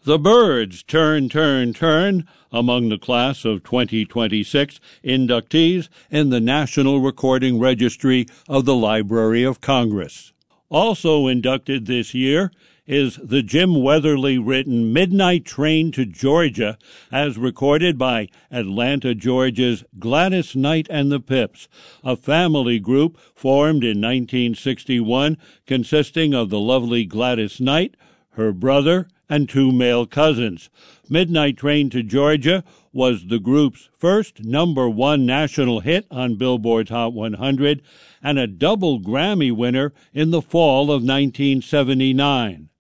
The Byrds, Turn, Turn, Turn, among the class of 2026 inductees in the National Recording Registry of the Library of Congress. Also inducted this year is the Jim Weatherly written Midnight Train to Georgia, as recorded by Atlanta, Georgia's Gladys Knight and the Pips, a family group formed in 1961 consisting of the lovely Gladys Knight, her brother, and two male cousins. Midnight Train to Georgia was the group's first #1 national hit on Billboard's Hot 100 and a double Grammy winner in the fall of 1979.